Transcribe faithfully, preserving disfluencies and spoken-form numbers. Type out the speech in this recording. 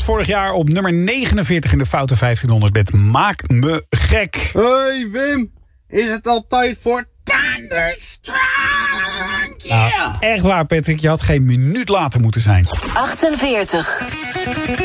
was vorig jaar op nummer negenenveertig in de Foute vijftienhonderd met Maak me gek. Hey Wim, is het al tijd voor Thunderstruck? Yeah. Nou, echt waar Patrick, je had geen minuut later moeten zijn. achtenveertig.